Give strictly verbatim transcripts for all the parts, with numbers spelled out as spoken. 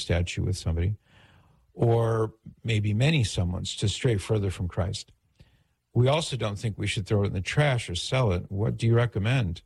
statue with somebody, or maybe many someone's, to stray further from Christ. We also don't think we should throw it in the trash or sell it. What do you recommend?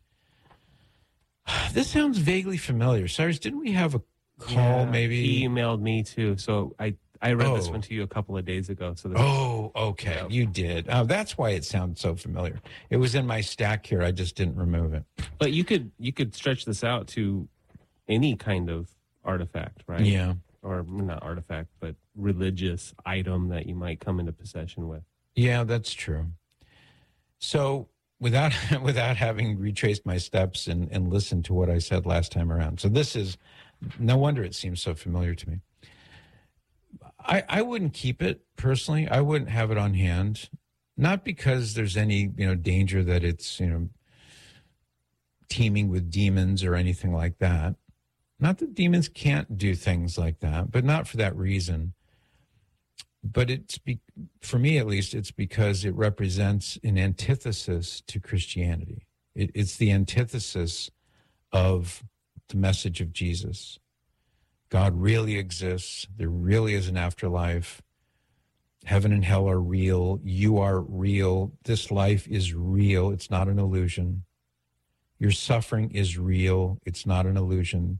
This sounds vaguely familiar. Cyrus, didn't we have a call yeah, maybe? He emailed me too, so I, I read oh. this one to you a couple of days ago. So this Oh, okay. Yeah. You did. Oh, that's why it sounds so familiar. It was in my stack here. I just didn't remove it. But you could you could stretch this out to any kind of artifact, right? Yeah. Or not artifact, but religious item that you might come into possession with. Yeah, that's true. So without without having retraced my steps and, and listened to what I said last time around. So this is, no wonder it seems so familiar to me. I, I wouldn't keep it personally. I wouldn't have it on hand, not because there's any, you know, danger that it's, you know, teeming with demons or anything like that. Not that demons can't do things like that, but not for that reason. But it's, be, for me at least, it's because it represents an antithesis to Christianity. It, it's the antithesis of the message of Jesus. God really exists. There really is an afterlife. Heaven and hell are real. You are real. This life is real. It's not an illusion. Your suffering is real. It's not an illusion.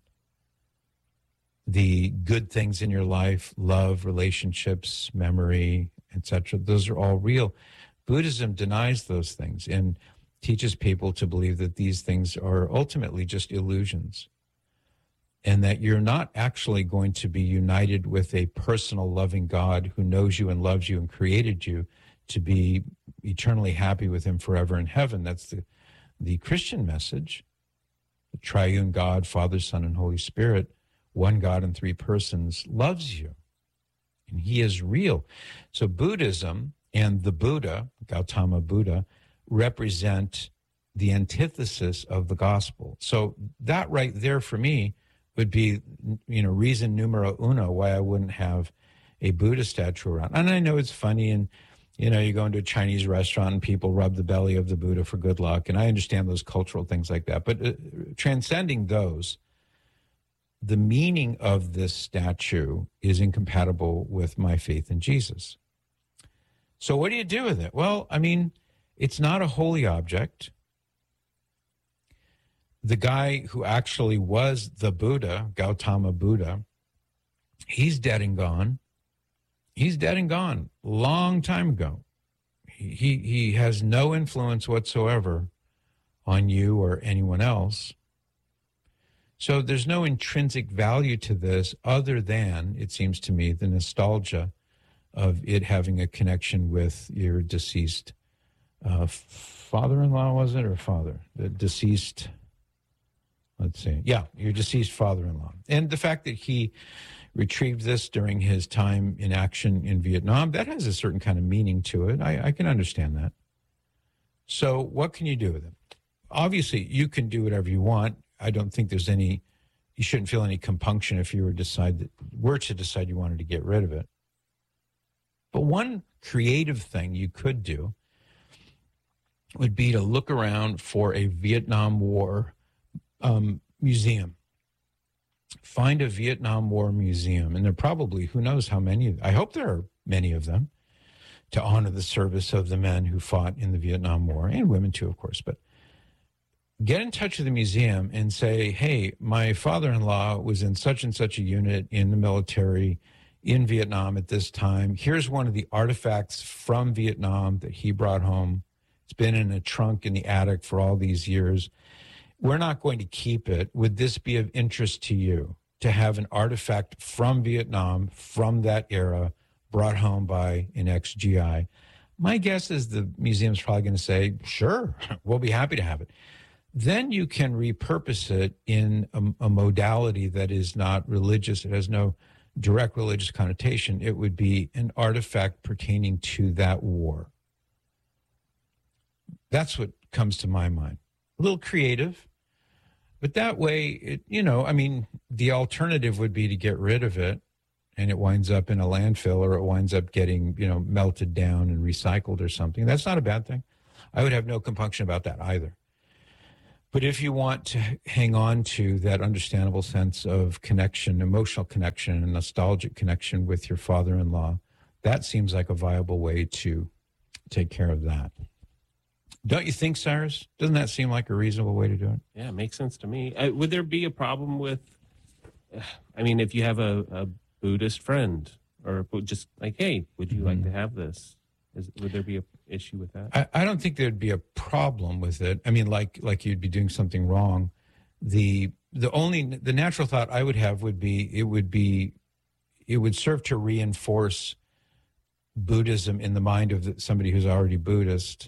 The good things in your life, love, relationships, memory, et cetera, those are all real. Buddhism denies those things and teaches people to believe that these things are ultimately just illusions, and that you're not actually going to be united with a personal, loving God who knows you and loves you and created you to be eternally happy with him forever in heaven. That's the, the Christian message. The triune God, Father, Son, and Holy Spirit, one God in three persons, loves you, and he is real. So Buddhism and the Buddha, Gautama Buddha, represent the antithesis of the gospel. So that right there for me would be, you know, reason numero uno why I wouldn't have a Buddha statue around. And I know it's funny, and, you know, you go into a Chinese restaurant and people rub the belly of the Buddha for good luck, and I understand those cultural things like that. But uh, transcending those, the meaning of this statue is incompatible with my faith in Jesus. So what do you do with it? Well, I mean, it's not a holy object. The guy who actually was the Buddha, Gautama Buddha, he's dead and gone. He's dead and gone long time ago. He, he has no influence whatsoever on you or anyone else. So there's no intrinsic value to this other than, it seems to me, the nostalgia of it having a connection with your deceased uh, father-in-law, was it, or father? The deceased, let's see. Yeah, your deceased father-in-law. And the fact that he retrieved this during his time in action in Vietnam, that has a certain kind of meaning to it. I, I can understand that. So what can you do with it? Obviously, you can do whatever you want. I don't think there's any, you shouldn't feel any compunction if you were decide that, were to decide you wanted to get rid of it. But one creative thing you could do would be to look around for a Vietnam War um, museum. Find a Vietnam War museum, and there are probably, who knows how many, I hope there are many of them, to honor the service of the men who fought in the Vietnam War, and women too, of course, but get in touch with the museum and say, hey, my father-in-law was in such and such a unit in the military in Vietnam at this time. Here's one of the artifacts from Vietnam that he brought home. It's been in a trunk in the attic for all these years. We're not going to keep it. Would this be of interest to you to have an artifact from Vietnam, from that era, brought home by an ex-G I? My guess is the museum's probably going to say, sure, we'll be happy to have it. Then you can repurpose it in a, a modality that is not religious. It has no direct religious connotation. It would be an artifact pertaining to that war. That's what comes to my mind. A little creative, but that way, it, you know, I mean, the alternative would be to get rid of it and it winds up in a landfill, or it winds up getting, you know, melted down and recycled or something. That's not a bad thing. I would have no compunction about that either. But if you want to hang on to that understandable sense of connection, emotional connection, and nostalgic connection with your father-in-law, that seems like a viable way to take care of that. Don't you think, Cyrus? Doesn't that seem like a reasonable way to do it? Yeah, it makes sense to me. Uh, would there be a problem with, uh, I mean, if you have a, a Buddhist friend, or just like, hey, would you mm-hmm. like to have this? Is, would there be an issue with that? I, I don't think there'd be a problem with it. I mean, like like you'd be doing something wrong. The the only the natural thought I would have would be it would be it would serve to reinforce Buddhism in the mind of somebody who's already Buddhist.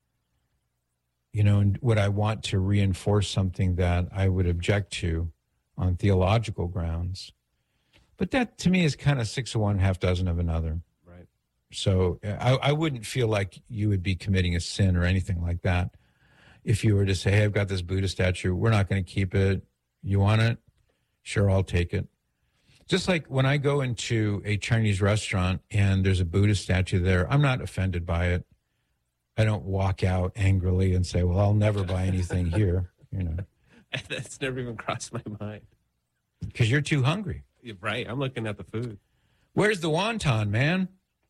You know, and would I want to reinforce something that I would object to on theological grounds? But that, to me, is kind of six of one, half dozen of another. Right. So I, I wouldn't feel like you would be committing a sin or anything like that if you were to say, hey, I've got this Buddha statue. We're not going to keep it. You want it? Sure, I'll take it. Just like when I go into a Chinese restaurant and there's a Buddha statue there, I'm not offended by it. I don't walk out angrily and say, well, I'll never buy anything here, you know. That's never even crossed my mind. Because you're too hungry. You're right. I'm looking at the food. Where's the wonton, man?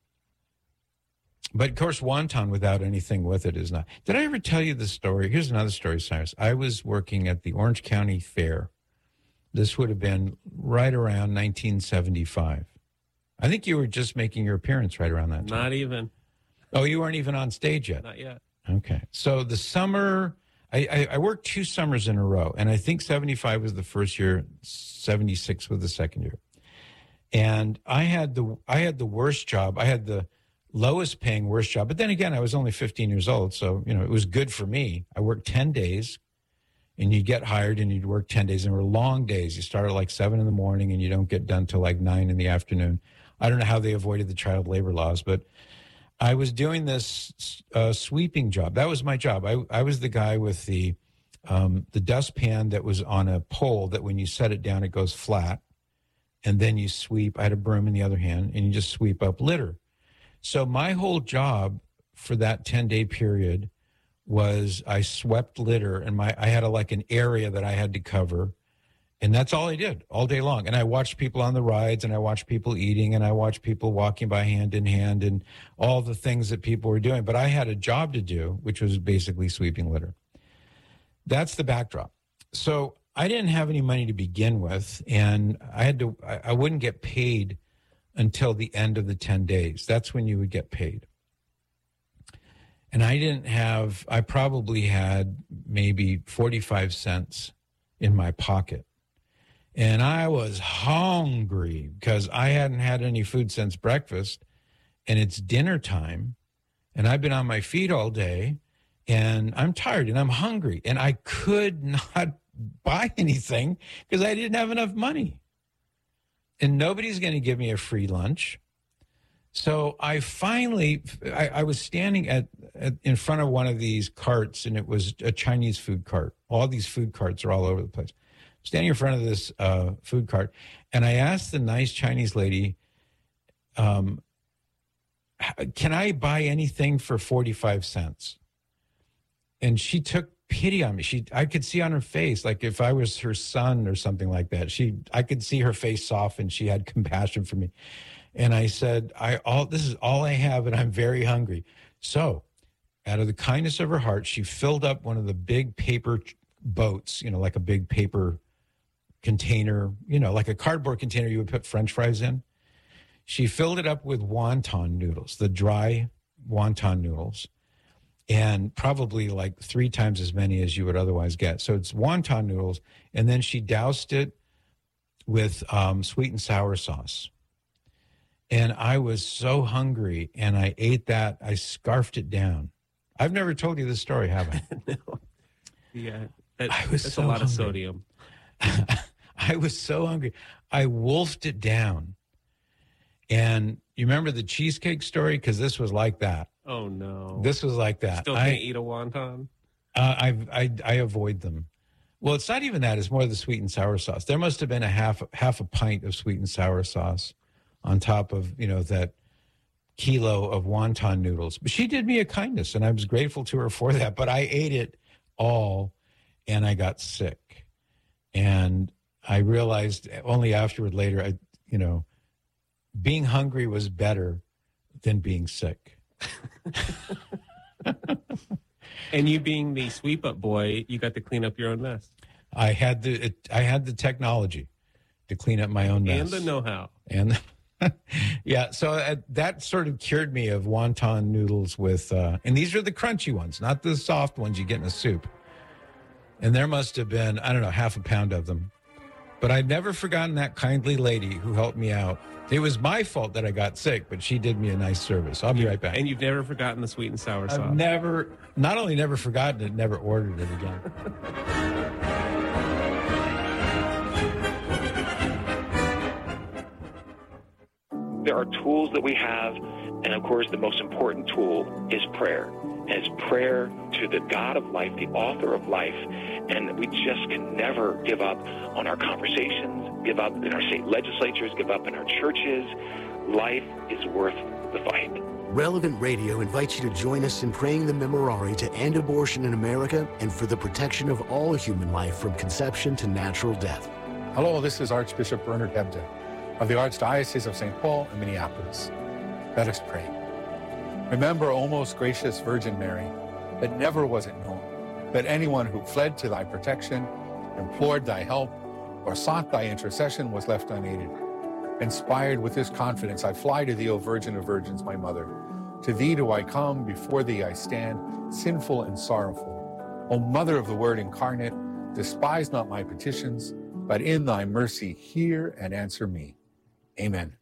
But, of course, wonton without anything with it is not. Did I ever tell you the story? Here's another story, Cyrus. I was working at the Orange County Fair. This would have been right around nineteen seventy-five. I think you were just making your appearance right around that time. Not even. Oh, you weren't even on stage yet? Not yet. Okay. So the summer, I, I, I worked two summers in a row, and I think seventy-five was the first year, seventy-six was the second year. And I had the I had the worst job. I had the lowest paying worst job. But then again, I was only fifteen years old, so you know it was good for me. I worked ten days, and you'd get hired, and you'd work ten days, and they were long days. You start at like seven in the morning, and you don't get done till like nine in the afternoon. I don't know how they avoided the child labor laws, but I was doing this uh, sweeping job. That was my job. I, I was the guy with the um, the dustpan that was on a pole that when you set it down, it goes flat. And then you sweep. I had a broom in the other hand, and you just sweep up litter. So my whole job for that ten-day period was I swept litter, and my I had a, like an area that I had to cover. And that's all I did all day long. And I watched people on the rides, and I watched people eating, and I watched people walking by hand in hand, and all the things that people were doing. But I had a job to do, which was basically sweeping litter. That's the backdrop. So I didn't have any money to begin with, and I had to. I, I wouldn't get paid until the end of the ten days. That's when you would get paid. And I didn't have. I probably had maybe forty-five cents in my pocket. And I was hungry because I hadn't had any food since breakfast, and it's dinner time, and I've been on my feet all day, and I'm tired, and I'm hungry, and I could not buy anything because I didn't have enough money. And nobody's going to give me a free lunch. So I finally, I, I was standing at, at in front of one of these carts, and it was a Chinese food cart. All these food carts are all over the place. Standing in front of this uh, food cart, and I asked the nice Chinese lady, um, can I buy anything for forty-five cents? And she took pity on me. She, I could see on her face, like if I was her son or something like that, she, I could see her face soften. She had compassion for me. And I said, I all this is all I have, and I'm very hungry. So out of the kindness of her heart, she filled up one of the big paper boats, you know, like a big paper container, you know, like a cardboard container you would put French fries in. She filled it up with wonton noodles, the dry wonton noodles, and probably like three times as many as you would otherwise get. So it's wonton noodles, and then she doused it with um, sweet and sour sauce. And I was so hungry, and I ate that. I scarfed it down. I've never told you this story, have I? No. Yeah, that, I was that's so a lot hungry. of sodium. I was so hungry. I wolfed it down. And you remember the cheesecake story? Because this was like that. Oh, no. This was like that. Still can't I, eat a wonton? Uh, I, I I avoid them. Well, it's not even that. It's more the sweet and sour sauce. There must have been a half half a pint of sweet and sour sauce on top of, you know, that kilo of wonton noodles. But she did me a kindness, and I was grateful to her for that. But I ate it all. and I got sick. And I realized only afterward later, I, you know, being hungry was better than being sick. And you being the sweep up boy, you got to clean up your own mess. I had the it, I had the technology to clean up my own mess. And the know-how. And yeah, so uh, that sort of cured me of wonton noodles with, uh, and these are the crunchy ones, not the soft ones you get in a soup. And there must have been, I don't know, half a pound of them. But I've never forgotten that kindly lady who helped me out. It was my fault that I got sick, but she did me a nice service. I'll be right back. And you've never forgotten the sweet and sour sauce. I've never, not only never forgotten it, never ordered it again. There are tools that we have, and of course the most important tool is prayer. And it's prayer to the God of life, the author of life, and we just can never give up on our conversations, give up in our state legislatures, give up in our churches. Life is worth the fight. Relevant Radio invites you to join us in praying the Memorare to end abortion in America and for the protection of all human life from conception to natural death. Hello, this is Archbishop Bernard Hebda of the Archdiocese of Saint Paul and Minneapolis. Let us pray. Remember, O most gracious Virgin Mary, that never was it known that anyone who fled to thy protection, implored thy help, or sought thy intercession was left unaided. Inspired with this confidence, I fly to thee, O Virgin of Virgins, my mother. To thee do I come, before thee I stand, sinful and sorrowful. O Mother of the Word incarnate, despise not my petitions, but in thy mercy hear and answer me. Amen.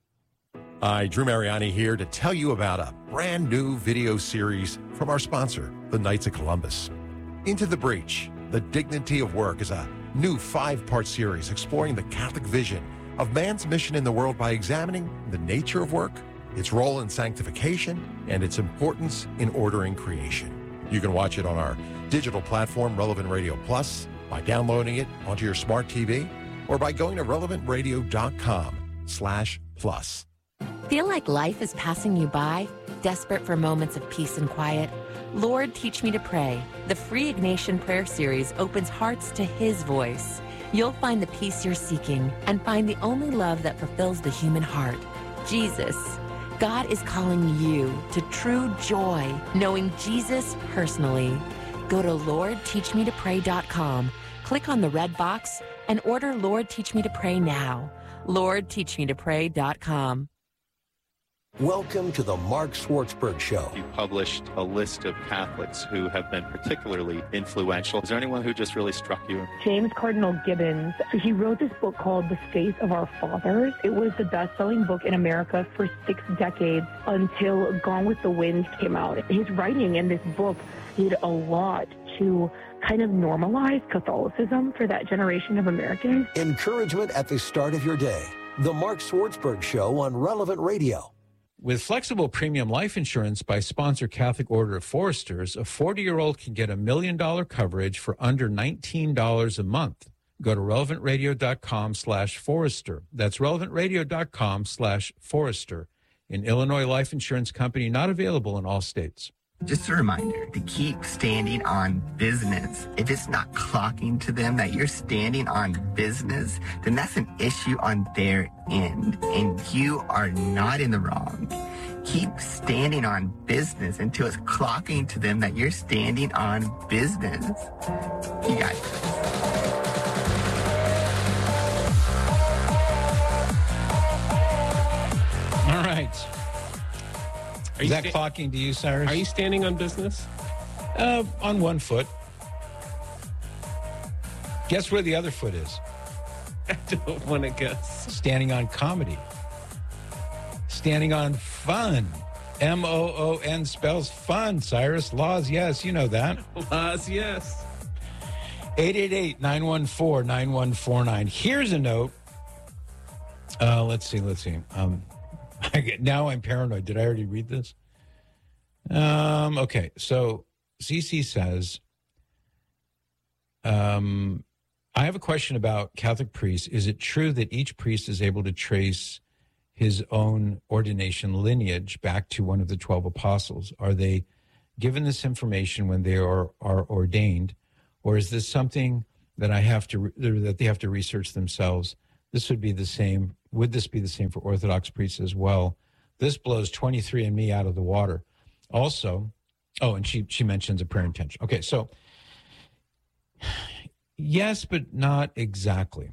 Hi, Drew Mariani here to tell you about a brand new video series from our sponsor, the Knights of Columbus. Into the Breach, The Dignity of Work is a new five-part series exploring the Catholic vision of man's mission in the world by examining the nature of work, its role in sanctification, and its importance in ordering creation. You can watch it on our digital platform, Relevant Radio Plus, by downloading it onto your smart T V, or by going to relevant radio dot com slash plus. Feel like life is passing you by? Desperate for moments of peace and quiet? Lord, Teach Me to Pray. The free Ignatian Prayer Series opens hearts to His voice. You'll find the peace you're seeking and find the only love that fulfills the human heart, Jesus. God is calling you to true joy, knowing Jesus personally. Go to lord teach me to pray dot com, click on the red box, and order Lord Teach Me to Pray now. lord teach me to pray dot com. Welcome to the Mark Schwartzberg Show. You published a list of Catholics who have been particularly influential. Is there anyone who just really struck you? James Cardinal Gibbons. So he wrote this book called The Faith of Our Fathers. It was the best-selling book in America for six decades until Gone with the Wind came out. His writing in this book did a lot to kind of normalize Catholicism for that generation of Americans. Encouragement at the start of your day. The Mark Schwartzberg Show on Relevant Radio. With flexible premium life insurance by sponsor Catholic Order of Foresters, a forty-year-old can get a million-dollar coverage for under nineteen dollars a month. Go to relevant radio dot com slash forester. That's relevant radio dot com slash forester. An Illinois life insurance company not available in all states. Just a reminder to keep standing on business. If it's not clocking to them that you're standing on business, then that's an issue on their end, and you are not in the wrong. Keep standing on business until it's clocking to them that you're standing on business. You got this. All right. Are Is you that sta- clocking to you, Cyrus? Are you standing on business? Uh, on one foot. Guess where the other foot is? I don't want to guess. Standing on comedy. Standing on fun. M O O N spells fun, Cyrus. Laws, yes, you know that. Laws, yes. eight eight eight, nine one four, nine one four nine. Here's a note. Uh, let's see, let's see. Um, I get, now I'm paranoid. Did I already read this? Um, okay, so C C says, um, I have a question about Catholic priests. Is it true that each priest is able to trace his own ordination lineage back to one of the twelve apostles? Are they given this information when they are, are ordained, Or is this something that I have to, that they have to research themselves? This would be the same. Would this be the same for Orthodox priests as well? This blows twenty-three and me out of the water. Also, oh, and she, she mentions a prayer intention. Okay, so yes, but not exactly.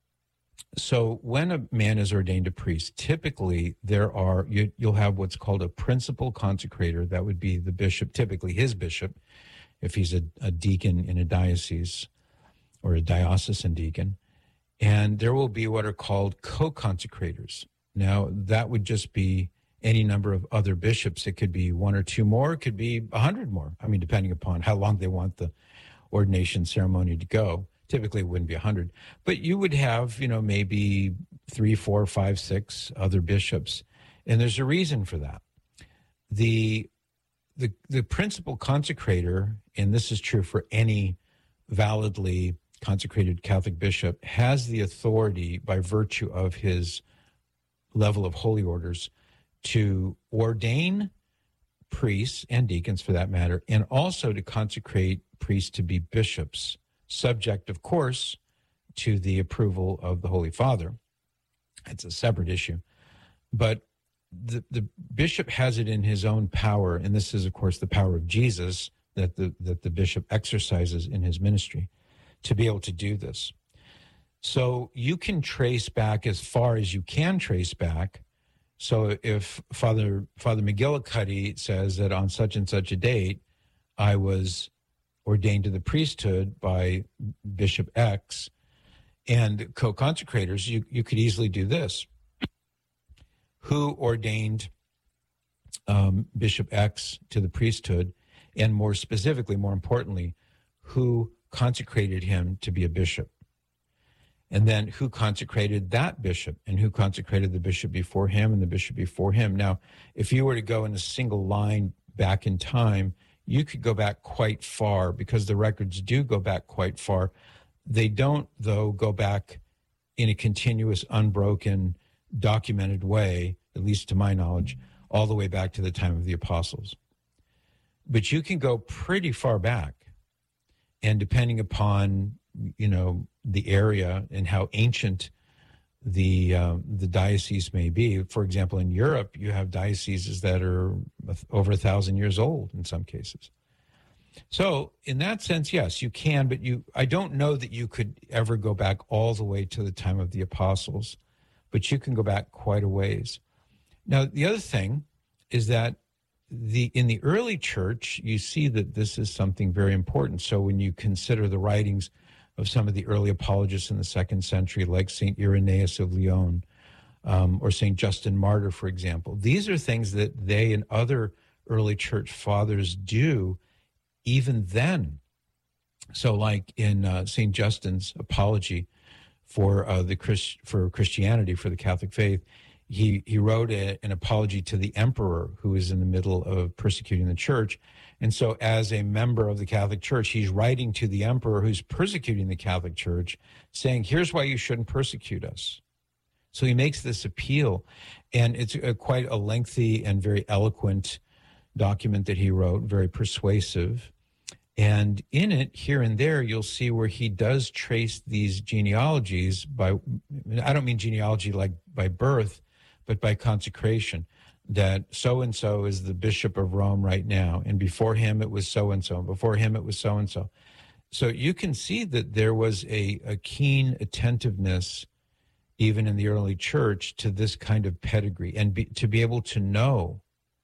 So when a man is ordained a priest, typically there are, you, you'll have what's called a principal consecrator. That would be the bishop, typically his bishop, if he's a, a deacon in a diocese or a diocesan deacon. And there will be what are called co-consecrators. Now, that would just be any number of other bishops. It could be one or two more. It could be a hundred more. I mean, depending upon how long they want the ordination ceremony to go. Typically, it wouldn't be a hundred. But you would have, you know, maybe three, four, five, six other bishops. And there's a reason for that. The, the, the principal consecrator, and this is true for any validly consecrated Catholic bishop, has the authority by virtue of his level of holy orders to ordain priests and deacons for that matter, and also to consecrate priests to be bishops, subject, of course, to the approval of the Holy Father. It's a separate issue. But the, the bishop has it in his own power, and this is, of course, the power of Jesus that the, that the bishop exercises in his ministry, to be able to do this. So you can trace back as far as you can trace back. So if Father Father McGillicuddy says that on such and such a date, I was ordained to the priesthood by Bishop X and co-consecrators, you, you could easily do this. Who ordained um, Bishop X to the priesthood, and more specifically, more importantly, who consecrated him to be a bishop? And then who consecrated that bishop, and who consecrated the bishop before him and the bishop before him? Now, if you were to go in a single line back in time, you could go back quite far, because the records do go back quite far. They don't, though, go back in a continuous, unbroken, documented way, at least to my knowledge, all the way back to the time of the apostles. But you can go pretty far back, and depending upon, you know, the area and how ancient the uh, the diocese may be. For example, in Europe, you have dioceses that are over a thousand years old in some cases. So in that sense, yes, you can, but you I don't know that you could ever go back all the way to the time of the apostles, but you can go back quite a ways. Now, the other thing is that the in the early church, you see that this is something very important. So when you consider the writings of some of the early apologists in the second century, like Saint Irenaeus of Lyon um, or Saint Justin Martyr, for example. These are things that they and other early church fathers do even then. So like in uh, Saint Justin's apology for uh, the Christ, for Christianity, for the Catholic faith, he, he wrote a, an apology to the emperor who was in the middle of persecuting the church. And so as a member of the Catholic Church, he's writing to the emperor who's persecuting the Catholic Church, saying, here's why you shouldn't persecute us. So he makes this appeal, and it's a, quite a lengthy and very eloquent document that he wrote, very persuasive. And in it, here and there, you'll see where he does trace these genealogies by, I don't mean genealogy like by birth, but by consecration. That so-and-so is the Bishop of Rome right now, and before him it was so-and-so, and before him it was so-and-so. So you can see that there was a, a keen attentiveness, even in the early church, to this kind of pedigree, and be, to be able to know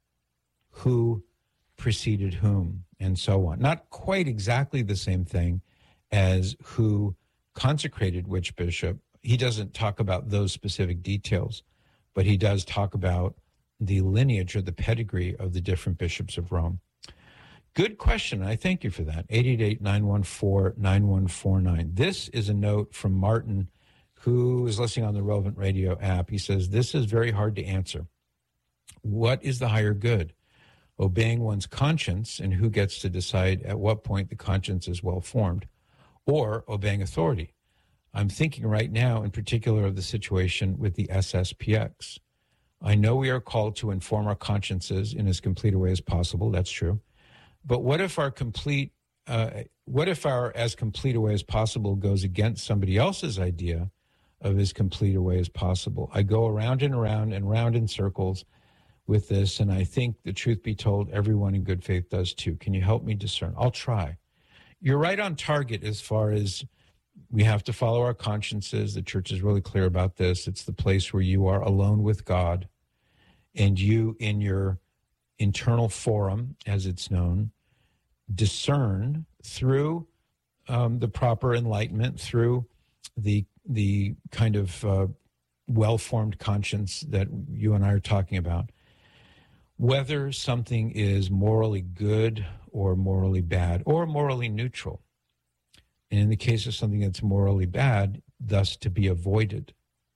who preceded whom, and so on. Not quite exactly the same thing as who consecrated which bishop. He doesn't talk about those specific details, but he does talk about the lineage or the pedigree of the different bishops of Rome. Good question. I thank you for that. eight eight eight, nine one four, nine one four nine. This is a note from Martin, who is listening on the Relevant Radio app. He says, this is very hard to answer. What is the higher good? Obeying one's conscience, and who gets to decide at what point the conscience is well formed, or obeying authority? I'm thinking right now in particular of the situation with the S S P X. I know we are called to inform our consciences in as complete a way as possible. That's true. But what if our complete, uh, what if our as complete a way as possible goes against somebody else's idea of as complete a way as possible? I go around and around and round in circles with this, and I think the truth be told, everyone in good faith does too. Can you help me discern? I'll try. You're right on target as far as we have to follow our consciences. The church is really clear about this. It's the place where you are alone with God, and you, in your internal forum, as it's known, discern through um, the proper enlightenment, through the the kind of uh, well-formed conscience that you and I are talking about, whether something is morally good or morally bad or morally neutral. And in the case of something that's morally bad, thus to be avoided.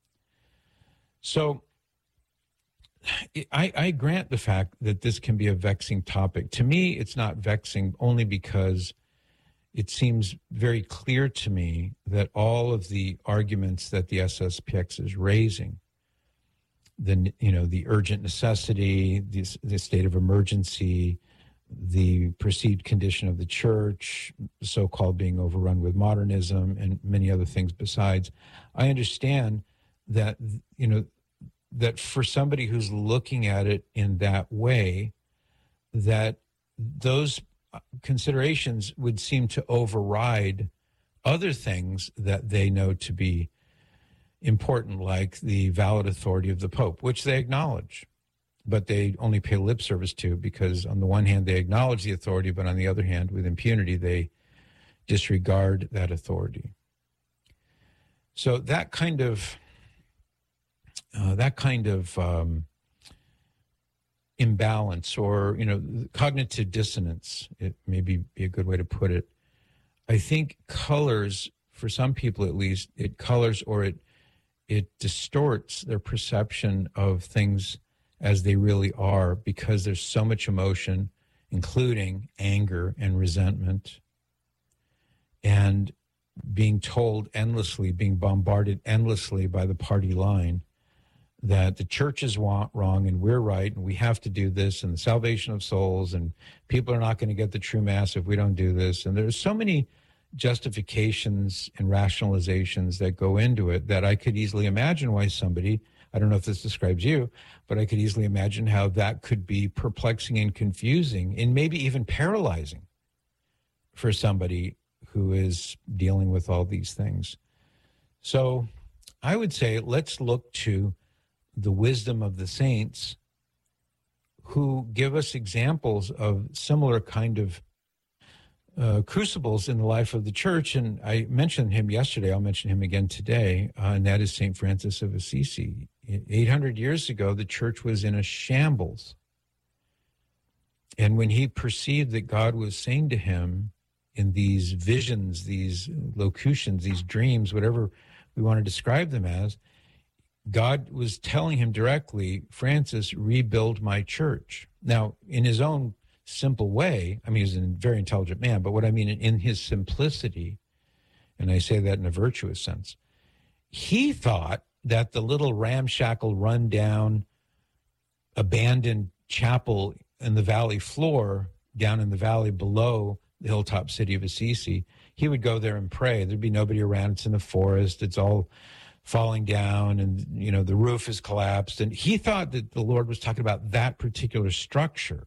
So I, I grant the fact that this can be a vexing topic. To me, it's not vexing only because it seems very clear to me that all of the arguments that the S S P X is raising, the you know the urgent necessity, the, the state of emergency, the perceived condition of the church, so-called being overrun with modernism, and many other things besides, I understand that you know that for somebody who's looking at it in that way, that those considerations would seem to override other things that they know to be important, like the valid authority of the Pope, which they acknowledge, but they only pay lip service to because on the one hand they acknowledge the authority, but on the other hand, with impunity, they disregard that authority. So that kind of uh, that kind of um, imbalance, or you know, cognitive dissonance, it maybe be a good way to put it, I think colors, for some people at least, it colors or it it distorts their perception of things as they really are, because there's so much emotion, including anger and resentment, and being told endlessly, being bombarded endlessly by the party line that the church is wrong and we're right and we have to do this, and the salvation of souls, and people are not going to get the true mass if we don't do this. And there's so many justifications and rationalizations that go into it that I could easily imagine why somebody, I don't know if this describes you, but I could easily imagine how that could be perplexing and confusing and maybe even paralyzing for somebody who is dealing with all these things. So I would say let's look to the wisdom of the saints who give us examples of similar kind of uh, crucibles in the life of the church. And I mentioned him yesterday, I'll mention him again today, uh, and that is Saint Francis of Assisi. eight hundred years ago, the church was in a shambles. And when he perceived that God was saying to him in these visions, these locutions, these dreams, whatever we want to describe them as, God was telling him directly, Francis, rebuild my church. Now, in his own simple way, I mean, he's a very intelligent man, but what I mean in his simplicity, and I say that in a virtuous sense, he thought that the little ramshackle, rundown, abandoned chapel in the valley floor, down in the valley below the hilltop city of Assisi, he would go there and pray. There'd be nobody around. It's in the forest. It's all falling down, and, you know, the roof is collapsed. And he thought that the Lord was talking about that particular structure.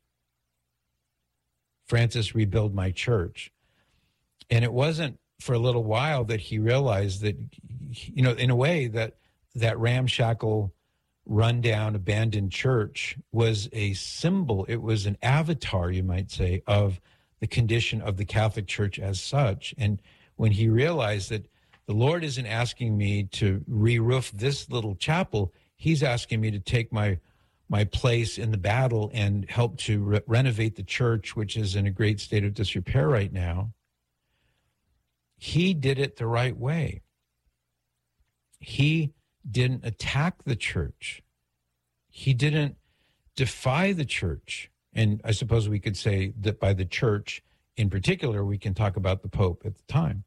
Francis, rebuild my church. And it wasn't for a little while that he realized that, you know, in a way that that ramshackle, rundown, abandoned church was a symbol. It was an avatar, you might say, of the condition of the Catholic Church as such. And when he realized that the Lord isn't asking me to re-roof this little chapel, he's asking me to take my my place in the battle and help to re- renovate the church, which is in a great state of disrepair right now. He did it the right way. He didn't attack the church. He didn't defy the church. And I suppose we could say that by the church in particular, we can talk about the Pope at the time.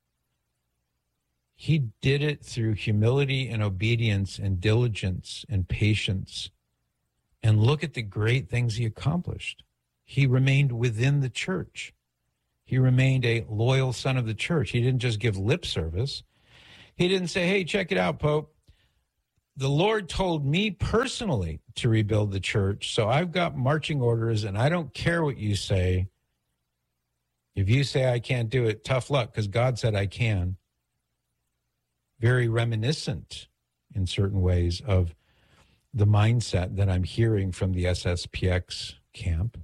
He did it through humility and obedience and diligence and patience. And look at the great things he accomplished. He remained within the church. He remained a loyal son of the church. He didn't just give lip service. He didn't say, hey, check it out, Pope. The Lord told me personally to rebuild the church, so I've got marching orders, and I don't care what you say. If you say I can't do it, tough luck, because God said I can. Very reminiscent in certain ways of the mindset that I'm hearing from the S S P X camp.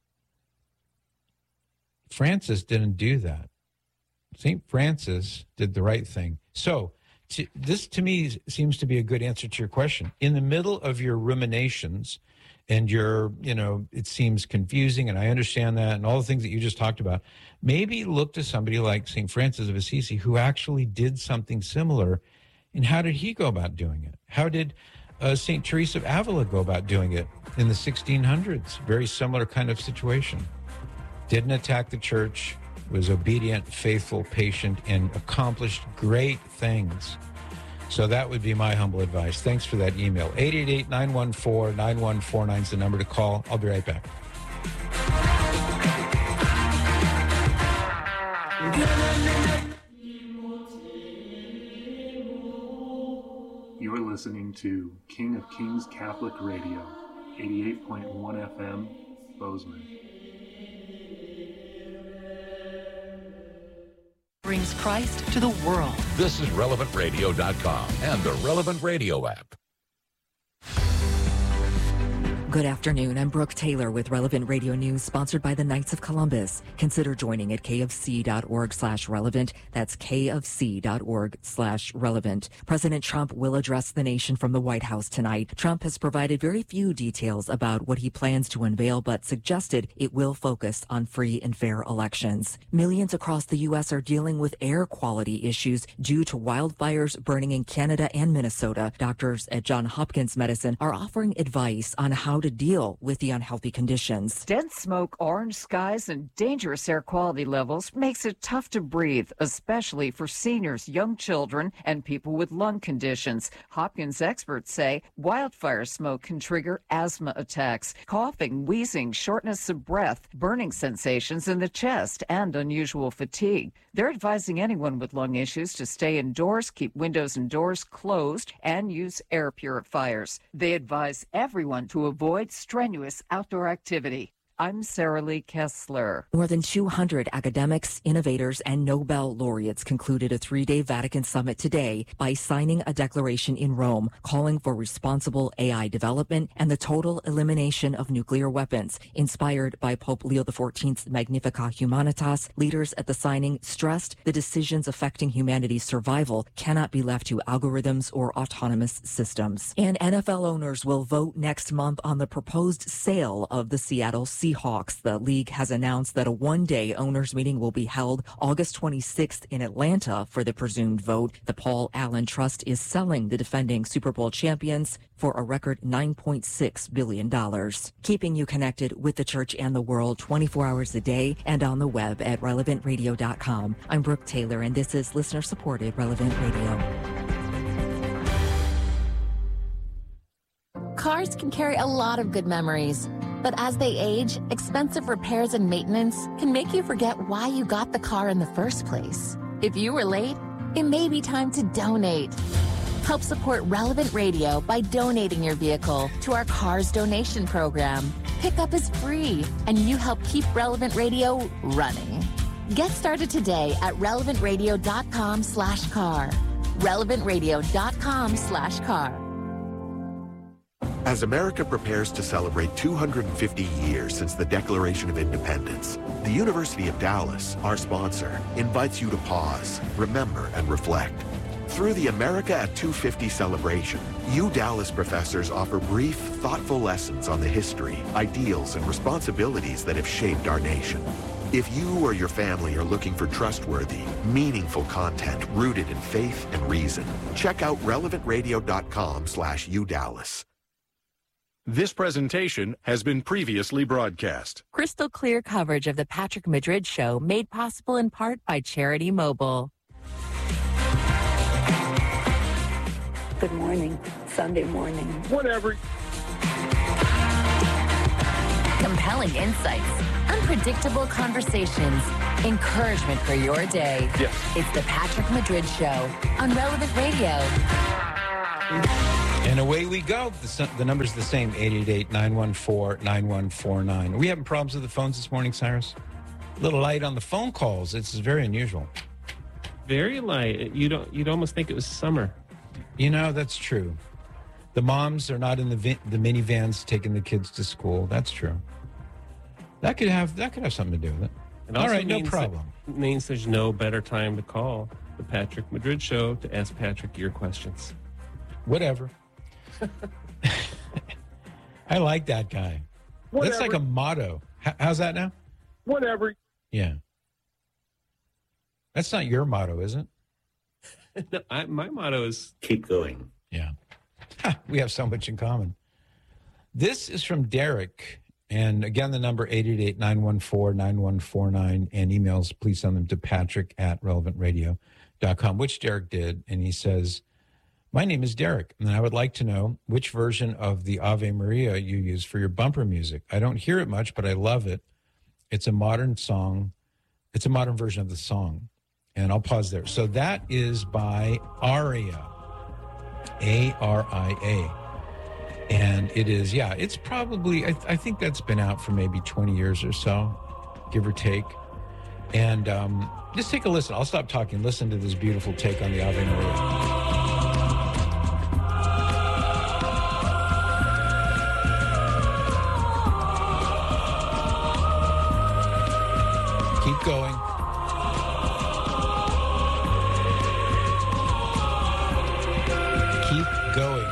Francis didn't do that. Saint Francis did the right thing. So to, this, to me, seems to be a good answer to your question. In the middle of your ruminations and your, you know, it seems confusing, and I understand that, and all the things that you just talked about, maybe look to somebody like Saint Francis of Assisi who actually did something similar. And how did he go about doing it? How did uh, Saint Teresa of Avila go about doing it in the sixteen hundreds? Very similar kind of situation. Didn't attack the church, was obedient, faithful, patient, and accomplished great things. So that would be my humble advice. Thanks for that email. eight eight eight, nine one four, nine one four nine is the number to call. I'll be right back. You're listening to King of Kings Catholic Radio, eighty-eight point one F M, Bozeman. Brings Christ to the world. This is relevant radio dot com and the Relevant Radio app. Good afternoon. I'm Brooke Taylor with Relevant Radio News, sponsored by the Knights of Columbus. Consider joining at kfc.org slash relevant. That's kfc.org slash relevant. President Trump will address the nation from the White House tonight. Trump has provided very few details about what he plans to unveil, but suggested it will focus on free and fair elections. Millions across the U S are dealing with air quality issues due to wildfires burning in Canada and Minnesota. Doctors at Johns Hopkins Medicine are offering advice on how to deal with the unhealthy conditions. Dense smoke, orange skies, and dangerous air quality levels makes it tough to breathe, especially for seniors, young children, and people with lung conditions. Hopkins experts say wildfire smoke can trigger asthma attacks, coughing, wheezing, shortness of breath, burning sensations in the chest, and unusual fatigue. They're advising anyone with lung issues to stay indoors, keep windows and doors closed, and use air purifiers. They advise everyone to avoid strenuous outdoor activity. I'm Sarah Lee Kessler. More than two hundred academics, innovators, and Nobel laureates concluded a three-day Vatican summit today by signing a declaration in Rome calling for responsible A I development and the total elimination of nuclear weapons. Inspired by Pope Leo the fourteenth's Magnificat Humanitas, leaders at the signing stressed the decisions affecting humanity's survival cannot be left to algorithms or autonomous systems. And N F L owners will vote next month on the proposed sale of the Seattle Seahawks. Seahawks. The league has announced that a one-day owners meeting will be held August twenty-sixth in Atlanta for the presumed vote. The Paul Allen Trust is selling the defending Super Bowl champions for a record nine point six billion dollars. Keeping you connected with the church and the world twenty-four hours a day and on the web at relevant radio dot com. I'm Brooke Taylor, and this is listener-supported Relevant Radio. Cars can carry a lot of good memories, but as they age, expensive repairs and maintenance can make you forget why you got the car in the first place. If you were late, it may be time to donate. Help support Relevant Radio by donating your vehicle to our Cars Donation Program. Pickup is free, and you help keep Relevant Radio running. Get started today at relevant radio dot com slash car. relevant radio dot com slash car. As America prepares to celebrate two hundred fifty years since the Declaration of Independence, the University of Dallas, our sponsor, invites you to pause, remember, and reflect. Through the America at two fifty celebration, U Dallas professors offer brief, thoughtful lessons on the history, ideals, and responsibilities that have shaped our nation. If you or your family are looking for trustworthy, meaningful content rooted in faith and reason, check out relevant radio dot com slash U Dallas. This presentation has been previously broadcast. Crystal clear coverage of the Patrick Madrid Show made possible in part by Charity Mobile. Good morning. Sunday morning. Whatever. Compelling insights, unpredictable conversations, encouragement for your day. Yes. It's the Patrick Madrid Show on Relevant Radio. And away we go. The, the number's the same, eight eight eight, nine one four, nine one four nine. Are we having problems with the phones this morning, Cyrus? A little light on the phone calls. It's very unusual. Very light. You don't. You'd almost think it was summer. You know, that's true. The moms are not in the vi- the minivans taking the kids to school. That's true. That could have that could have something to do with it. It All also right, no means problem. That, means there's no better time to call the Patrick Madrid Show to ask Patrick your questions. Whatever. I like that guy. Whatever. That's like a motto. H- how's that now? Whatever. Yeah. That's not your motto, is it? No, I, my motto is keep going. Yeah. Ha, we have so much in common. This is from Derek. And again, the number eight eight eight, nine one four, nine one four nine. And emails, please send them to patrick at relevant radio dot com, which Derek did. And he says, my name is Derek, and I would like to know which version of the Ave Maria you use for your bumper music. I don't hear it much, but I love it. It's a modern song. It's a modern version of the song. And I'll pause there. So that is by Aria, A R I A. And it is, yeah, it's probably, I, I think that's been out for maybe twenty years or so, give or take. And um, just take a listen. I'll stop talking. Listen to this beautiful take on the Ave Maria. Keep going. Keep going.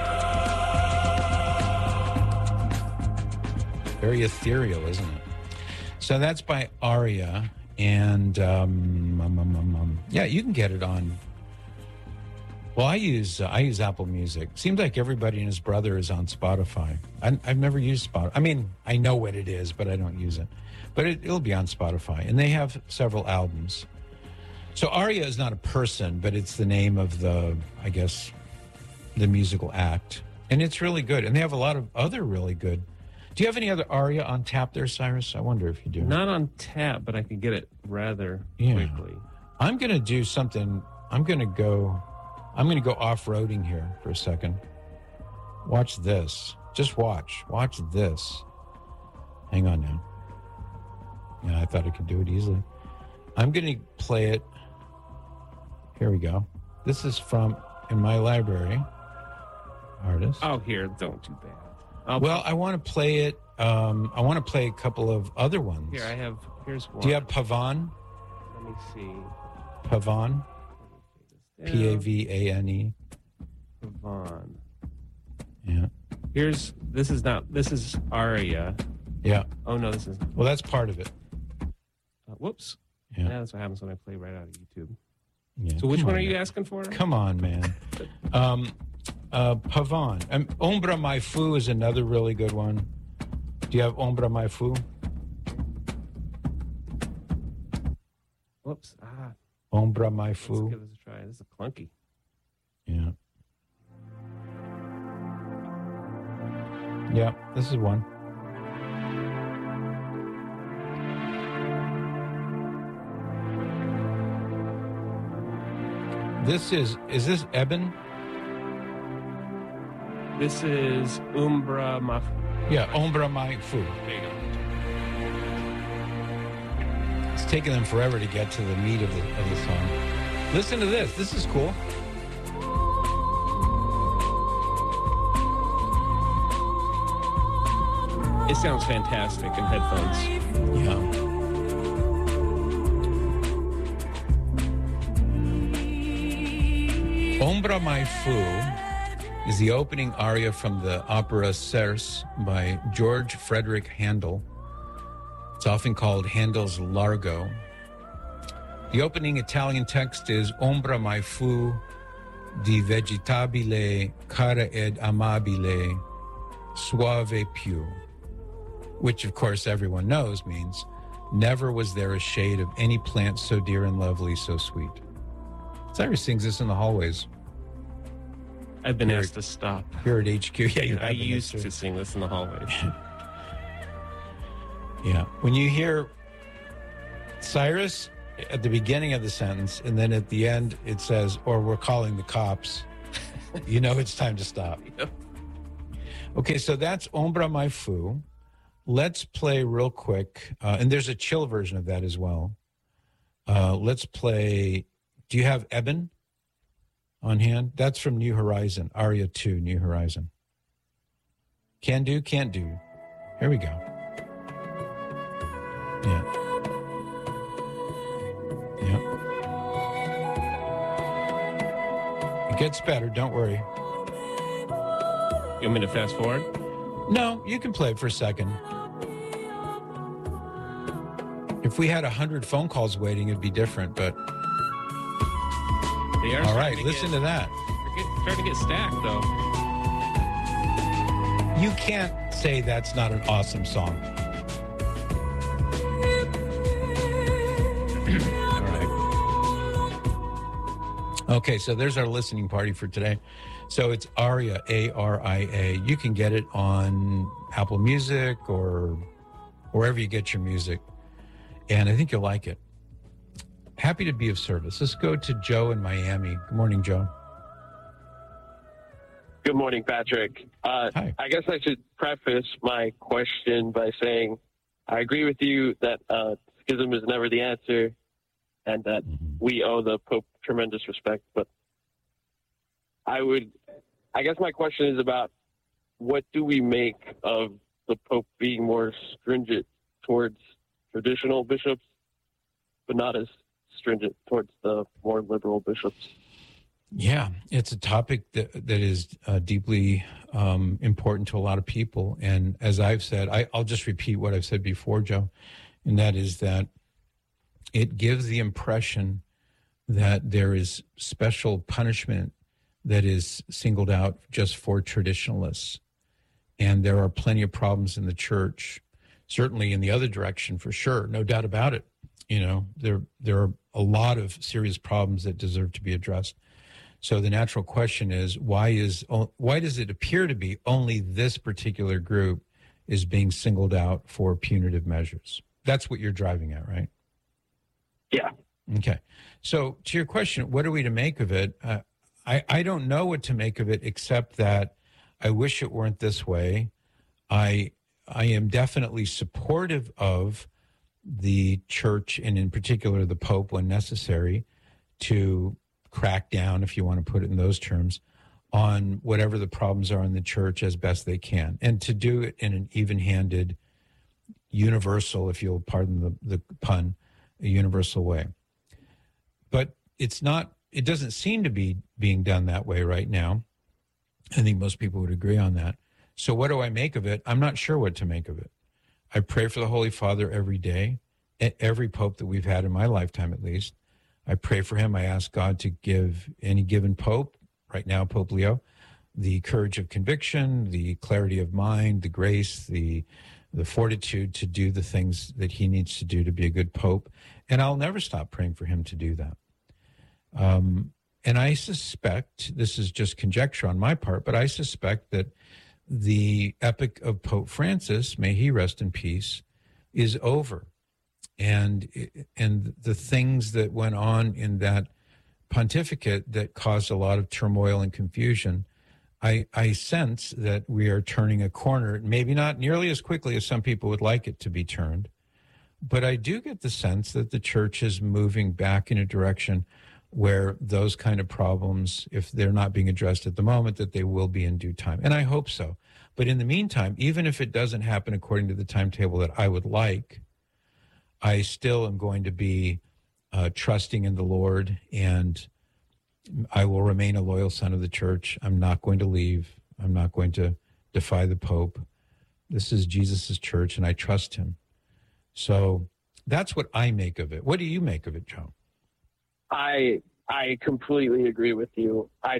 Very ethereal, isn't it? So that's by Aria. And um, um, um, um, um, yeah, you can get it on. Well, I use uh, I use Apple Music. Seems like everybody and his brother is on Spotify. I, I've never used Spotify. I mean, I know what it is, but I don't use it. But it, it'll be on Spotify, and they have several albums. So Aria is not a person, but it's the name of the, I guess, the musical act, and it's really good. And they have a lot of other really good. Do you have any other Aria on tap there, Cyrus? I wonder if you do. not on tap, but I can get it rather Yeah. quickly. I'm going to do something. I'm going to go. I'm going to go off-roading here for a second. Watch this. Just watch. Watch this. Hang on now. Yeah, I thought I could do it easily. I'm going to play it. Here we go. This is from in my library. Artist. Oh, here, don't do that. I'll well, I want to play it. Um, I want to play a couple of other ones. Here, I have. Here's one. Do you have Pavan? Let me see. Pavan. P A V A N E. Pavan. Yeah. Here's. This is not. This is Aria. Yeah. Oh no, this is. Well, that's part of it. Uh, whoops. Yeah. That's what happens when I play right out of YouTube. Yeah, So which come one on are you now. asking for? Come on, man. um, uh, Pavan. Um, Ombra Mai Fu is another really good one. Do you have Ombra Mai Fu? Whoops. Ah. Ombra Mai Let's Fu. give this a try. This is clunky. Yeah. Yeah, this is one. This is, is this Eben? This is Umbra Maf. Yeah, Ombra Mai Fu. There you go. It's taken them forever to get to the meat of the, of the song. Listen to this. This is cool. It sounds fantastic in headphones. Yeah. Ombra Mai Fu is the opening aria from the opera Cerce by George Frederick Handel. It's often called Handel's Largo. The opening Italian text is Ombra Mai Fu di vegetabile cara ed amabile suave più, which of course everyone knows means never was there a shade of any plant so dear and lovely, so sweet. Cyrus sings this in the hallways. I've been Here- asked to stop. Here at H Q. Yeah, you I have been, used that's to true. sing this in the hallways. Yeah. When you hear Cyrus at the beginning of the sentence, and then at the end it says, or we're calling the cops, you know it's time to stop. Yep. Okay, so that's Ombra Mai Fu. Let's play real quick, uh, and there's a chill version of that as well. Uh, let's play, do you have Eben on hand? That's from New Horizon, Aria two, New Horizon. Can do, can't do. Here we go. Yeah. Yeah. It gets better, don't worry. You want me to fast forward? No, you can play it for a second. If we had a hundred phone calls waiting, it'd be different, but... They are all right, to listen get, to that. They're get, starting to get stacked, though. You can't say that's not an awesome song. All right. Okay, so there's our listening party for today. So it's Aria, A R I A. You can get it on Apple Music or wherever you get your music. And I think you'll like it. Happy to be of service. Let's go to Joe in Miami. Good morning, Joe. Good morning, Patrick. Uh, Hi. I guess I should preface my question by saying I agree with you that uh, schism is never the answer and that mm-hmm. we owe the Pope tremendous respect. But I would, I guess my question is about what do we make of the Pope being more stringent towards traditional bishops, but not as stringent towards the more liberal bishops? Yeah, it's a topic that that is uh, deeply um, important to a lot of people. And as I've said, I, I'll just repeat what I've said before, Joe, and that is that it gives the impression that there is special punishment that is singled out just for traditionalists. And there are plenty of problems in the church, certainly in the other direction for sure, no doubt about it. You know, there there are a lot of serious problems that deserve to be addressed. So the natural question is, why is why does it appear to be only this particular group is being singled out for punitive measures? That's what you're driving at, right? Yeah. Okay. So to your question, what are we to make of it? Uh, I, I don't know what to make of it, except that I wish it weren't this way. I I am definitely supportive of the church, and in particular the Pope, when necessary, to crack down, if you want to put it in those terms, on whatever the problems are in the church as best they can, and to do it in an even-handed, universal, if you'll pardon the, the pun, a universal way. But it's not, it doesn't seem to be being done that way right now. I think most people would agree on that. So what do I make of it? I'm not sure what to make of it. I pray for the Holy Father every day, every pope that we've had in my lifetime at least. I pray for him. I ask God to give any given pope, right now Pope Leo, the courage of conviction, the clarity of mind, the grace, the the fortitude to do the things that he needs to do to be a good pope. And I'll never stop praying for him to do that. Um, and I suspect, this is just conjecture on my part, but I suspect that the epoch of Pope Francis, may he rest in peace, is over. And and the things that went on in that pontificate that caused a lot of turmoil and confusion, I, I sense that we are turning a corner, maybe not nearly as quickly as some people would like it to be turned, but I do get the sense that the church is moving back in a direction where those kind of problems, if they're not being addressed at the moment, that they will be in due time. And I hope so. But in the meantime, even if it doesn't happen according to the timetable that I would like, I still am going to be uh, trusting in the Lord, and I will remain a loyal son of the church. I'm not going to leave. I'm not going to defy the Pope. This is Jesus's church, and I trust him. So that's what I make of it. What do you make of it, Joe? I I completely agree with you. I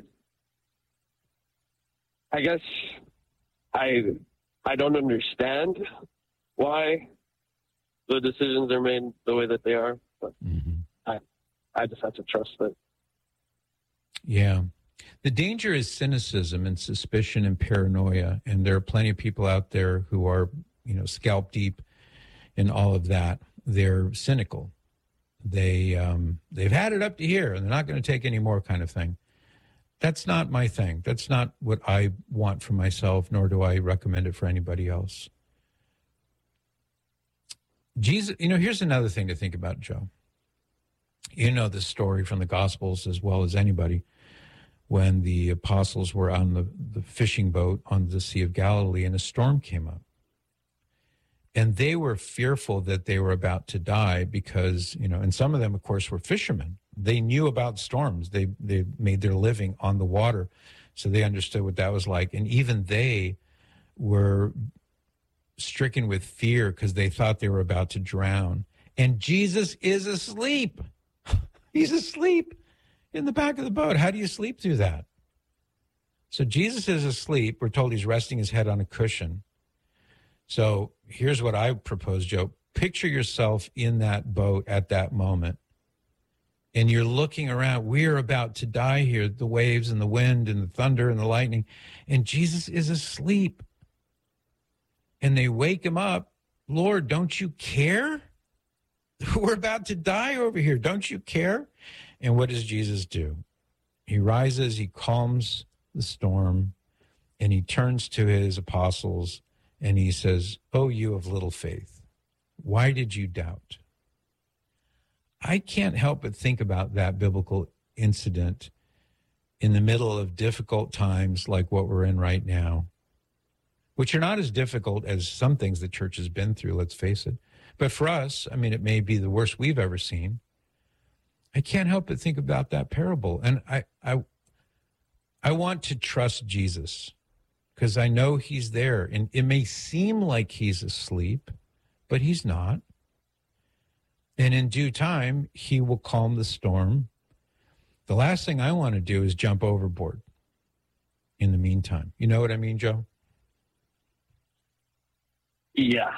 I guess I I don't understand why the decisions are made the way that they are, but mm-hmm. I I just have to trust it. Yeah. The danger is cynicism and suspicion and paranoia, and there are plenty of people out there who are, you know, scalp deep and all of that. They're cynical. They, um, they've had it up to here, and they're not going to take any more kind of thing. That's not my thing. That's not what I want for myself, nor do I recommend it for anybody else. Jesus, you know, here's another thing to think about, Joe. You know the story from the Gospels as well as anybody. When the apostles were on the, the fishing boat on the Sea of Galilee and a storm came up. And they were fearful that they were about to die because, you know, and some of them, of course, were fishermen. They knew about storms. They they made their living on the water. So they understood what that was like. And even they were stricken with fear because they thought they were about to drown. And Jesus is asleep. He's asleep in the back of the boat. How do you sleep through that? So Jesus is asleep. We're told he's resting his head on a cushion. So here's what I propose, Joe. Picture yourself in that boat at that moment. And you're looking around. We're about to die here. The waves and the wind and the thunder and the lightning. And Jesus is asleep. And they wake him up. Lord, don't you care? We're about to die over here. Don't you care? And what does Jesus do? He rises, he calms the storm, and he turns to his apostles and he says, "Oh, you of little faith, why did you doubt?" I can't help but think about that biblical incident in the middle of difficult times like what we're in right now, which are not as difficult as some things the church has been through, let's face it. But for us, I mean, it may be the worst we've ever seen. I can't help but think about that parable. And I I, I want to trust Jesus because I know he's there. And it may seem like he's asleep, but he's not. And in due time, he will calm the storm. The last thing I want to do is jump overboard in the meantime. You know what I mean, Joe? Yeah.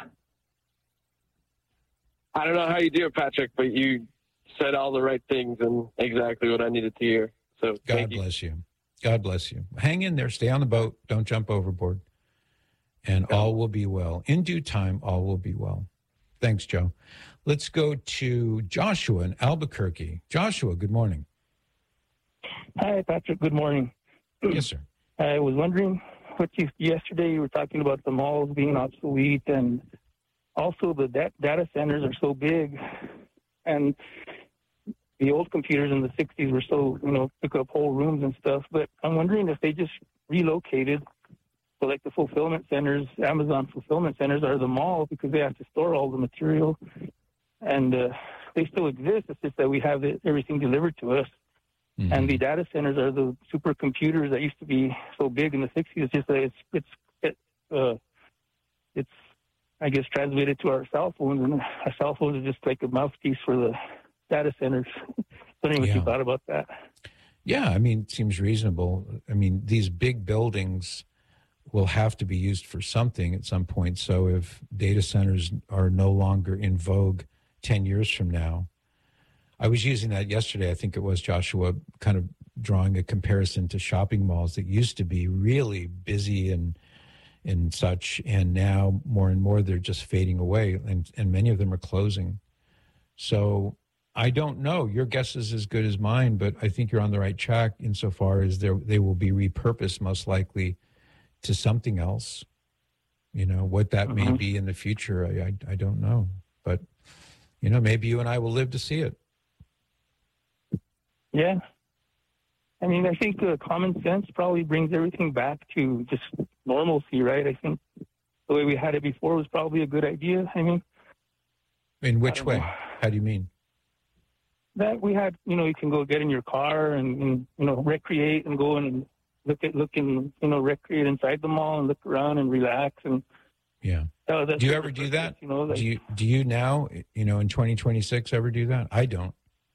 I don't know how you do it, Patrick, but you said all the right things and exactly what I needed to hear. So God bless you. God bless you. Hang in there. Stay on the boat. Don't jump overboard. And yeah. all will be well. In due time, all will be well. Thanks, Joe. Let's go to Joshua in Albuquerque. Joshua, good morning. Hi, Patrick. Good morning. Yes, sir. I was wondering what you, yesterday you were talking about the malls being obsolete, and also the da- data centers are so big, and the old computers in the sixties were so, you know, took up whole rooms and stuff. But I'm wondering if they just relocated, so like the fulfillment centers, Amazon fulfillment centers are the mall because they have to store all the material, and uh, they still exist. It's just that we have it, everything delivered to us. Mm-hmm. And the data centers are the supercomputers that used to be so big in the sixties. It's just that it's it's it, uh, it's I guess transmitted to our cell phones, and our cell phones are just like a mouthpiece for the data centers. Wondering what yeah. you thought about that. Yeah, I mean, it seems reasonable. I mean, these big buildings will have to be used for something at some point. So if data centers are no longer in vogue ten years from now, I was using that yesterday, I think it was, Joshua, kind of drawing a comparison to shopping malls that used to be really busy and and such, and now more and more they're just fading away, and, and many of them are closing. So I don't know. Your guess is as good as mine, but I think you're on the right track insofar as they will be repurposed most likely to something else. You know, what that mm-hmm. may be in the future, I, I, I don't know. But, you know, maybe you and I will live to see it. Yeah. I mean, I think uh, common sense probably brings everything back to just normalcy, right? I think the way we had it before was probably a good idea. I mean, in which way? Know. How do you mean? That we had, you know, you can go get in your car and, and you know, recreate and go and look at, look and, you know, recreate inside the mall and look around and relax. And yeah. Uh, do you ever do that? You know, like, do you, do you now, you know, in twenty twenty-six ever do that? I don't.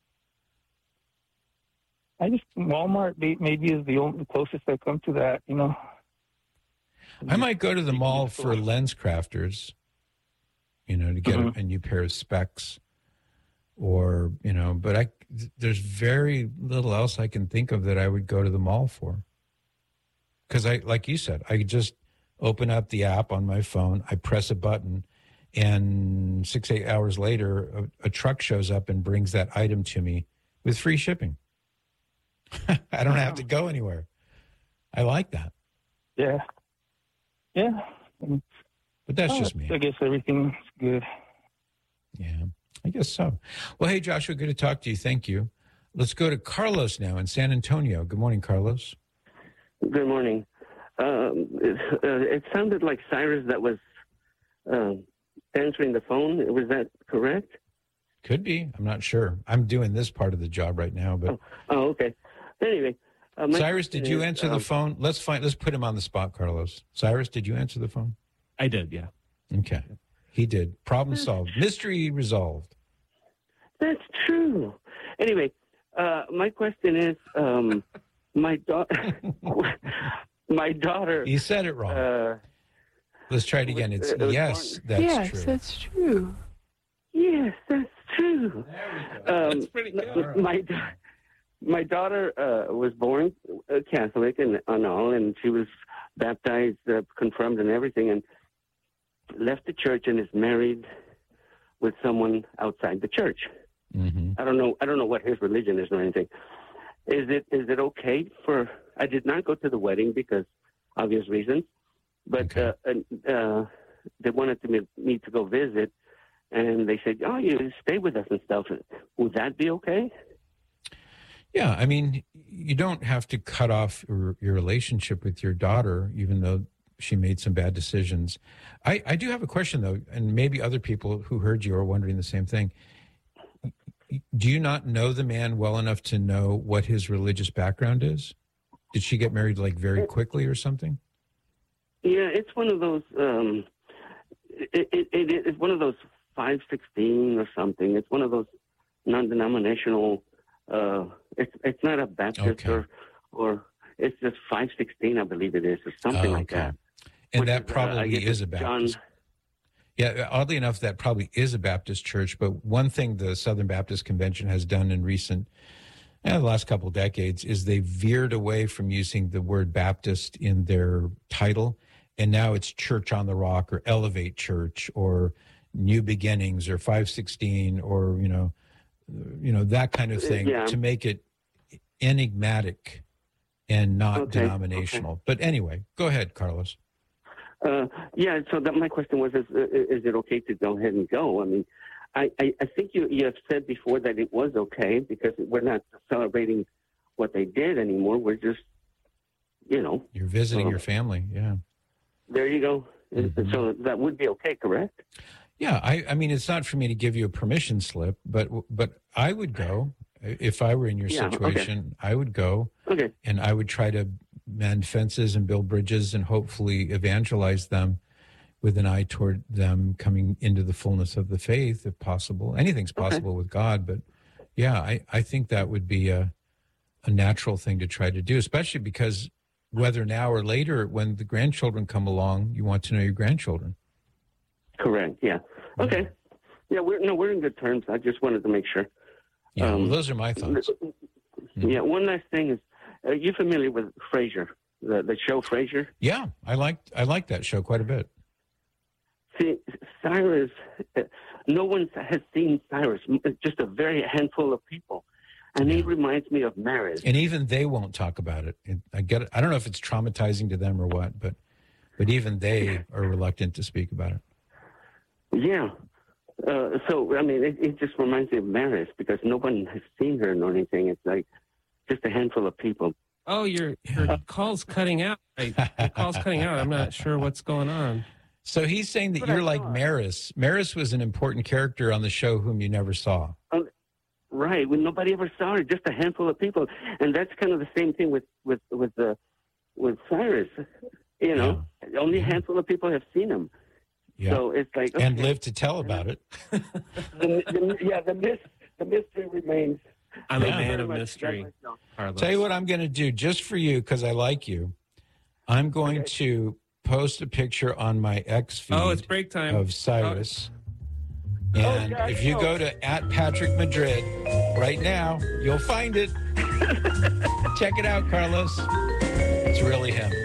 I just, Walmart maybe is the only closest I come to that, you know. I might go to the mall for lens crafters, you know, to get mm-hmm. a, a new pair of specs or, you know, but I, there's very little else I can think of that I would go to the mall for. Because I, like you said, I could just open up the app on my phone, I press a button, And six, eight hours later, a, a truck shows up and brings that item to me with free shipping. I don't have to go anywhere. I like that. Yeah. Yeah. But that's Oh, just me. I guess everything's good. Yeah, I guess so. Well, hey, Joshua, good to talk to you. Thank you. Let's go to Carlos now in San Antonio. Good morning, Carlos. Good morning. Um, it, uh, it sounded like Cyrus that was uh, answering the phone. Was that correct? Could be. I'm not sure. I'm doing this part of the job right now. But Oh, oh okay. Anyway. Uh, my Cyrus, did you question is, answer um, the phone? Let's find. Let's put him on the spot, Carlos. Cyrus, did you answer the phone? I did, yeah. Okay. He did. Problem solved. Mystery resolved. That's true. Anyway, uh, my question is, um, my daughter, my daughter. You said it wrong. Uh, Let's try it again. It's it was yes, born- that's yes, true. that's true. Yes, that's true. Um, That's pretty good. My da- my daughter uh, was born uh, Catholic and, and all, and she was baptized, uh, confirmed, and everything, and left the church and is married with someone outside the church. Mm-hmm. I don't know. I don't know what his religion is or anything. Is it is it okay for? I did not go to the wedding because obvious reasons, but uh, uh, they wanted to me, me to go visit, and they said, "Oh, you stay with us and stuff." Would that be okay? Yeah, I mean, you don't have to cut off your, your relationship with your daughter, even though she made some bad decisions. I, I do have a question, though, and maybe other people who heard you are wondering the same thing. Do you not know the man well enough to know what his religious background is? Did she get married, like, very quickly or something? Yeah, it's one of those. Um, it, it, it, it's one of those five sixteen or something. It's one of those non-denominational. Uh, it's it's not a Baptist Okay. or or it's just five sixteen, I believe it is, or something Oh, like okay. that. And Which that is, uh, I probably guess is a it's John- Baptist. Yeah, oddly enough, that probably is a Baptist church. But one thing the Southern Baptist Convention has done in recent, eh, the last couple of decades, is they veered away from using the word Baptist in their title, and now it's Church on the Rock or Elevate Church or New Beginnings or five sixteen or you know, you know that kind of thing Yeah. to make it enigmatic and not Okay, denominational. But anyway, go ahead, Carlos. Uh, yeah, so that my question was: is, is it okay to go ahead and go? I mean, I, I, I think you you have said before that it was okay because we're not celebrating what they did anymore. We're just, you know, You're visiting uh, your family, yeah. there you go. Mm-hmm. So that would be okay, correct? Yeah, I, I mean, it's not for me to give you a permission slip, but but I would go if I were in your Yeah, okay. situation. I would go, Okay. and I would try to mend fences and build bridges and hopefully evangelize them with an eye toward them coming into the fullness of the faith, if possible. Anything's possible with God, but yeah, I, I think that would be a a natural thing to try to do, especially because whether now or later, when the grandchildren come along, you want to know your grandchildren. Correct. Yeah. Okay. Yeah, we're no, we're in good terms. I just wanted to make sure. Yeah, Um, well, those are my thoughts. Yeah. One last thing is, are you familiar with Frasier, the the show Frasier? Yeah, I like I like that show quite a bit. See, Cyrus, uh, no one has seen Cyrus. Just a very handful of people, and he reminds me of Maris. And even they won't talk about it. And I get it. I don't know if it's traumatizing to them or what, but but even they are reluctant to speak about it. Yeah. Uh, so, I mean, it, it just reminds me of Maris because no one has seen her or anything. It's like just a handful of people. Oh, your your call's cutting out. Right. Your call's cutting out. I'm not sure what's going on. So he's saying that you're like Maris. Maris was an important character on the show whom you never saw. Um, right. Well, nobody ever saw her, just a handful of people. And that's kind of the same thing with, with, with, uh, with Cyrus. You know, only a handful of people have seen him. Yeah. So it's like... And okay. live to tell about it. the, the, yeah, the, mys- the mystery remains. I'm a Yeah. man Very of much. mystery. Carlos. Tell you what I'm going to do just for you because I like you. I'm going to post a picture on my X feed Oh, it's break time. of Cyrus. And Oh, yeah, if you I go know. to at Patrick Madrid right now, you'll find it. Check it out, Carlos. It's really him.